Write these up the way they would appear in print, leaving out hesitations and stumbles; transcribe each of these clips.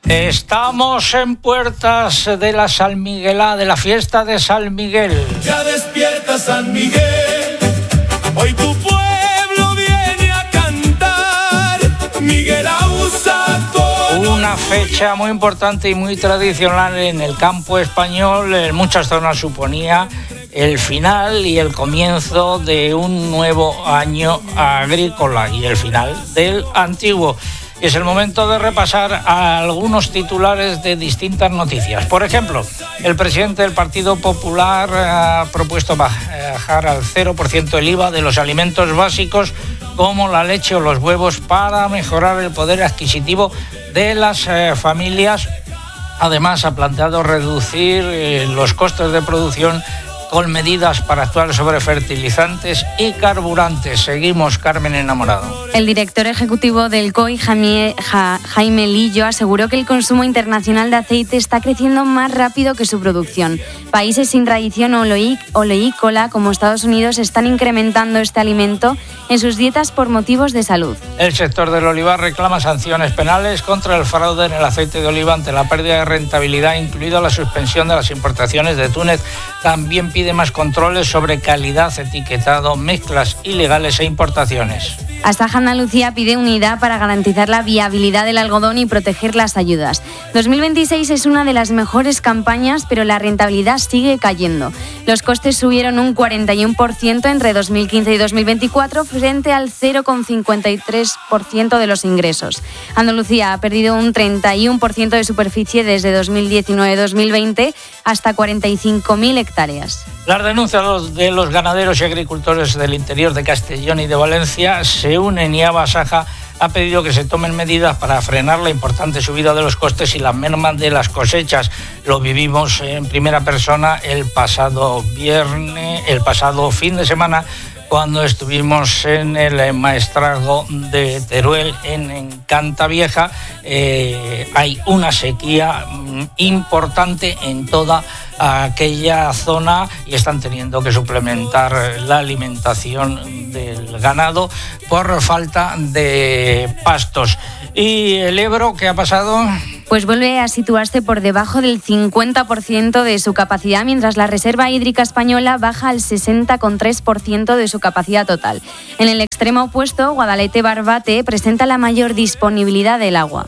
Estamos en puertas de la San Miguelá, de la fiesta de San Miguel. Ya despierta San Miguel, hoy tu pueblo viene a cantar, Miguel Ausacón. Una fecha muy importante y muy tradicional en el campo español. En muchas zonas suponía el final y el comienzo de un nuevo año agrícola y el final del antiguo. Es el momento de repasar algunos titulares de distintas noticias. Por ejemplo, el presidente del Partido Popular ha propuesto bajar al 0% el IVA de los alimentos básicos como la leche o los huevos para mejorar el poder adquisitivo de las familias. Además, ha planteado reducir los costes de producción con medidas para actuar sobre fertilizantes y carburantes. Seguimos, Carmen Enamorado. El director ejecutivo del COI, Jaime Lillo, aseguró que el consumo internacional de aceite está creciendo más rápido que su producción. Países sin tradición oleícola como Estados Unidos están incrementando este alimento en sus dietas por motivos de salud. El sector del olivar reclama sanciones penales contra el fraude en el aceite de oliva ante la pérdida de rentabilidad, incluida la suspensión de las importaciones de Túnez. También pide más controles sobre calidad, etiquetado, mezclas ilegales e importaciones. Asaja Andalucía pide unidad para garantizar la viabilidad del algodón y proteger las ayudas. 2026 es una de las mejores campañas, pero la rentabilidad sigue cayendo. Los costes subieron un 41% entre 2015 y 2024 frente al 0,53% de los ingresos. Andalucía ha perdido un 31% de superficie desde 2019-2020 hasta 45.000 hectáreas. Las denuncias de los ganaderos y agricultores del interior de Castellón y de Valencia se unen y Asaja ha pedido que se tomen medidas para frenar la importante subida de los costes y la merma de las cosechas. Lo vivimos en primera persona el pasado fin de semana, cuando estuvimos en el maestrazgo de Teruel, en Cantavieja. Hay una sequía importante en toda aquella zona y están teniendo que suplementar la alimentación del ganado por falta de pastos. ¿Y el Ebro qué ha pasado? Pues vuelve a situarse por debajo del 50% de su capacidad, mientras la reserva hídrica española baja al 60,3% de su capacidad total. En el extremo opuesto, Guadalete-Barbate presenta la mayor disponibilidad del agua.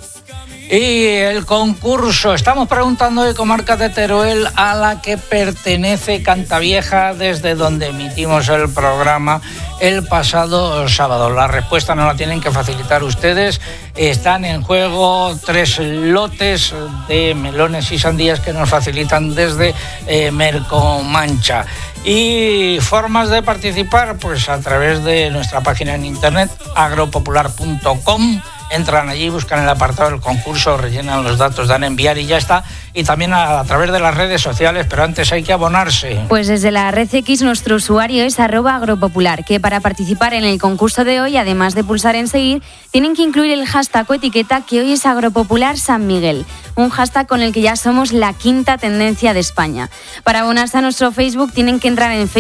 Y el concurso, estamos preguntando de comarca de Teruel, a la que pertenece Cantavieja, desde donde emitimos el programa el pasado sábado. La respuesta no la tienen que facilitar ustedes. Están en juego 3 lotes de melones y sandías que nos facilitan desde Mercomancha. Y formas de participar, pues a través de nuestra página en internet, agropopular.com. Entran allí, buscan el apartado del concurso, rellenan los datos, dan a enviar y ya está. Y también a través de las redes sociales, pero antes hay que abonarse. Pues desde la red X nuestro usuario es @agropopular, que para participar en el concurso de hoy, además de pulsar en seguir, tienen que incluir el hashtag o etiqueta que hoy es Agropopular San Miguel, un hashtag con el que ya somos la quinta tendencia de España. Para abonarse a nuestro Facebook tienen que entrar en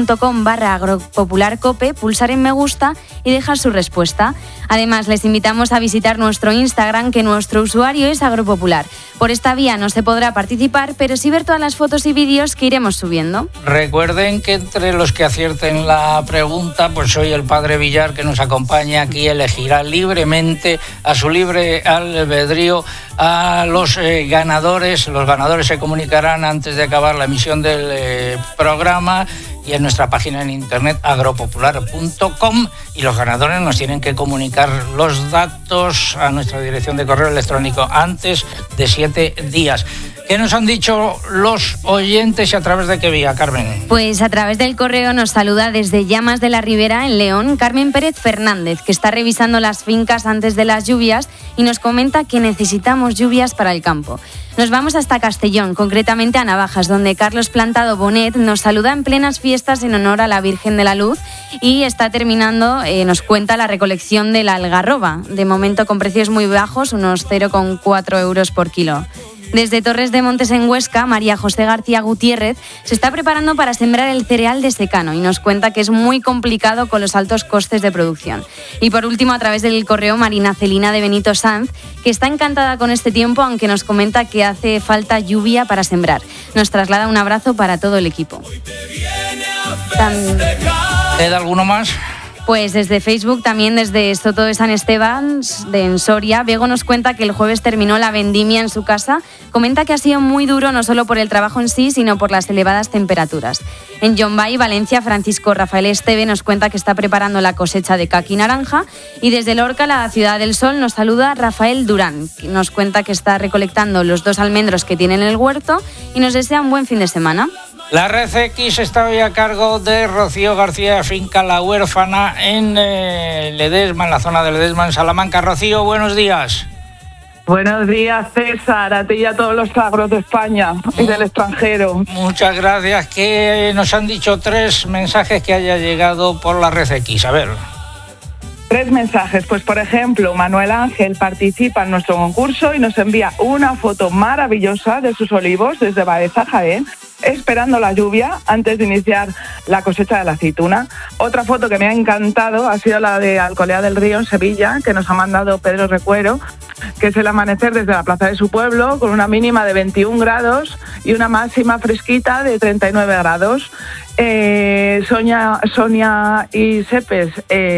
facebook.com/agropopularcope, pulsar en me gusta y dejar su respuesta. Además, les invitamos a visitar nuestro Instagram, que nuestro usuario es Agropopular. Por esta vía no se podrá participar, pero sí ver todas las fotos y vídeos que iremos subiendo. Recuerden que entre los que acierten la pregunta, pues hoy el padre Villar, que nos acompaña aquí, elegirá libremente, a su libre albedrío, a los ganadores. Los ganadores se comunicarán antes de acabar la emisión del programa y en nuestra página en internet agropopular.com, y los ganadores nos tienen que comunicar los datos a nuestra dirección de correo electrónico antes de 7 días. ¿Qué nos han dicho los oyentes y a través de qué vía, Carmen? Pues a través del correo nos saluda desde Llamas de la Ribera, en León, Carmen Pérez Fernández, que está revisando las fincas antes de las lluvias y nos comenta que necesitamos lluvias para el campo. Nos vamos hasta Castellón, concretamente a Navajas, donde Carlos Plantado Bonet nos saluda en plenas fiestas en honor a la Virgen de la Luz y está terminando, nos cuenta, la recolección de la algarroba, de momento con precios muy bajos, unos 0,4 euros por kilo. Desde Torres de Montes en Huesca, María José García Gutiérrez se está preparando para sembrar el cereal de secano y nos cuenta que es muy complicado con los altos costes de producción. Y por último, a través del correo, Marina Celina de Benito Sanz, que está encantada con este tiempo, aunque nos comenta que hace falta lluvia para sembrar. Nos traslada un abrazo para todo el equipo. ¿Queda alguno más? Pues desde Facebook, también desde Soto de San Esteban, en Soria, Bego nos cuenta que el jueves terminó la vendimia en su casa. Comenta que ha sido muy duro no solo por el trabajo en sí, sino por las elevadas temperaturas. En Yombay, Valencia, Francisco Rafael Esteve nos cuenta que está preparando la cosecha de caqui naranja. Y desde Lorca, la Ciudad del Sol, nos saluda Rafael Durán, que nos cuenta que está recolectando los 2 almendros que tiene en el huerto y nos desea un buen fin de semana. La Red X está hoy a cargo de Rocío García, finca La Huérfana, en Ledesma, en la zona de Ledesma, en Salamanca. Rocío, buenos días. Buenos días, César, a ti y a todos los agros de España y del extranjero. Muchas gracias. Que nos han dicho 3 mensajes que haya llegado por la Red X. A ver. 3 mensajes. Pues, por ejemplo, Manuel Ángel participa en nuestro concurso y nos envía una foto maravillosa de sus olivos desde Baeza, Jaén, esperando la lluvia antes de iniciar la cosecha de la aceituna. Otra foto que me ha encantado ha sido la de Alcolea del Río, en Sevilla, que nos ha mandado Pedro Recuero, que es el amanecer desde la plaza de su pueblo, con una mínima de 21 grados y una máxima fresquita de 39 grados. Sonia y Sepes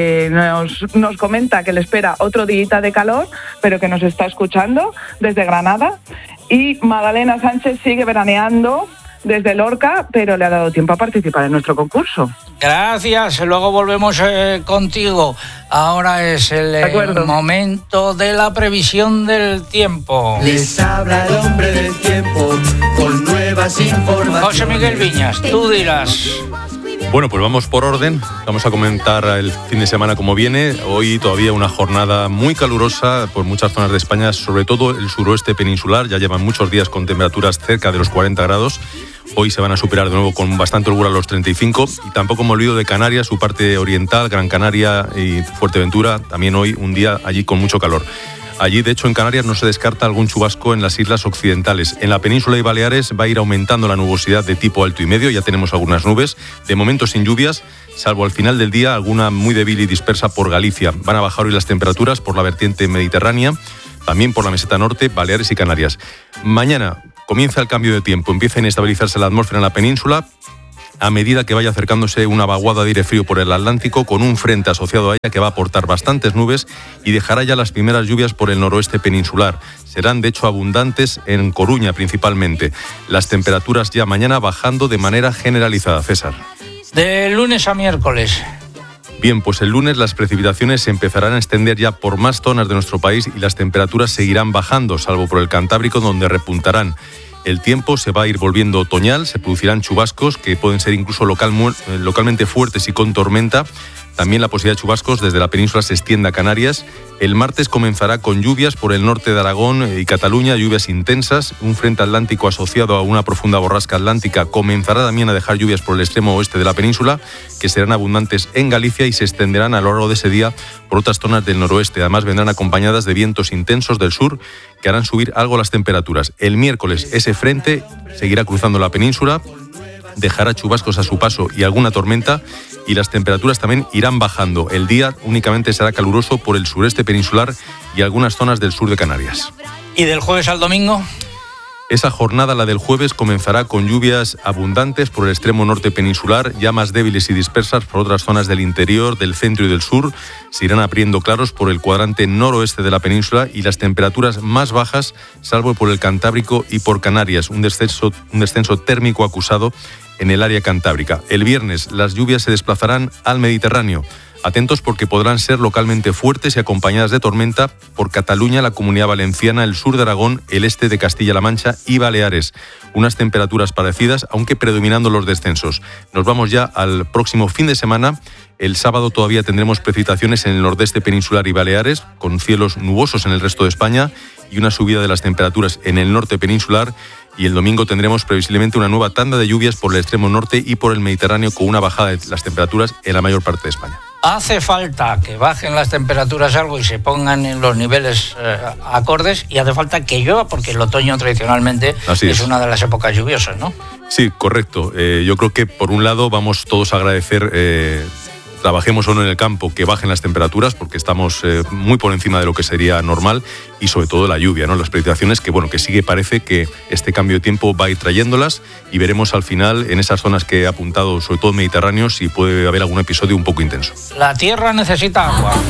nos comenta que le espera otro día de calor, pero que nos está escuchando desde Granada. Y Magdalena Sánchez sigue veraneando desde Lorca, pero le ha dado tiempo a participar en nuestro concurso. Gracias, luego volvemos contigo. Ahora es el momento de la previsión del tiempo. Les habla el hombre del tiempo con nuevas informaciones. José Miguel Viñas, tú dirás. Bueno, pues vamos por orden. Vamos a comentar el fin de semana como viene. Hoy todavía una jornada muy calurosa por muchas zonas de España, sobre todo el suroeste peninsular. Ya llevan muchos días con temperaturas cerca de los 40 grados. Hoy se van a superar de nuevo con bastante holgura los 35. Y tampoco me olvido de Canarias, su parte oriental, Gran Canaria y Fuerteventura. También hoy un día allí con mucho calor. Allí, de hecho, en Canarias no se descarta algún chubasco en las islas occidentales. En la península y Baleares va a ir aumentando la nubosidad de tipo alto y medio. Ya tenemos algunas nubes, de momento sin lluvias, salvo al final del día alguna muy débil y dispersa por Galicia. Van a bajar hoy las temperaturas por la vertiente mediterránea, también por la meseta norte, Baleares y Canarias. Mañana comienza el cambio de tiempo, empieza a inestabilizarse la atmósfera en la península a medida que vaya acercándose una vaguada de aire frío por el Atlántico con un frente asociado a ella que va a aportar bastantes nubes y dejará ya las primeras lluvias por el noroeste peninsular. Serán de hecho abundantes en Coruña principalmente. Las temperaturas ya mañana bajando de manera generalizada, César. De lunes a miércoles. Bien, pues el lunes las precipitaciones se empezarán a extender ya por más zonas de nuestro país y las temperaturas seguirán bajando, salvo por el Cantábrico, donde repuntarán. El tiempo se va a ir volviendo otoñal, se producirán chubascos que pueden ser incluso localmente fuertes y con tormenta. También la posibilidad de chubascos desde la península se extiende a Canarias. El martes comenzará con lluvias por el norte de Aragón y Cataluña, lluvias intensas. Un frente atlántico asociado a una profunda borrasca atlántica comenzará también a dejar lluvias por el extremo oeste de la península, que serán abundantes en Galicia y se extenderán a lo largo de ese día por otras zonas del noroeste. Además vendrán acompañadas de vientos intensos del sur que harán subir algo las temperaturas. El miércoles ese frente seguirá cruzando la península, dejará chubascos a su paso y alguna tormenta, y las temperaturas también irán bajando. El día únicamente será caluroso por el sureste peninsular y algunas zonas del sur de Canarias. ¿Y del jueves al domingo? Esa jornada, la del jueves, comenzará con lluvias abundantes por el extremo norte peninsular, ya más débiles y dispersas por otras zonas del interior, del centro y del sur. Se irán abriendo claros por el cuadrante noroeste de la península y las temperaturas más bajas, salvo por el Cantábrico y por Canarias, un descenso térmico acusado en el área cantábrica. El viernes las lluvias se desplazarán al Mediterráneo. Atentos porque podrán ser localmente fuertes y acompañadas de tormenta por Cataluña, la Comunidad Valenciana, el sur de Aragón, el este de Castilla-La Mancha y Baleares. Unas temperaturas parecidas, aunque predominando los descensos. Nos vamos ya al próximo fin de semana. El sábado todavía tendremos precipitaciones en el nordeste peninsular y Baleares, con cielos nubosos en el resto de España y una subida de las temperaturas en el norte peninsular. Y el domingo tendremos previsiblemente una nueva tanda de lluvias por el extremo norte y por el Mediterráneo, con una bajada de las temperaturas en la mayor parte de España. Hace falta que bajen las temperaturas algo y se pongan en los niveles acordes, y hace falta que llueva porque el otoño tradicionalmente es una de las épocas lluviosas, ¿no? Sí, correcto. Yo creo que por un lado vamos todos a agradecer, trabajemos o no en el campo, que bajen las temperaturas porque estamos muy por encima de lo que sería normal, y sobre todo la lluvia, ¿no? Las precipitaciones que sí que parece que este cambio de tiempo va a ir trayéndolas, y veremos al final en esas zonas que he apuntado, sobre todo mediterráneos, si puede haber algún episodio un poco intenso. La tierra necesita agua.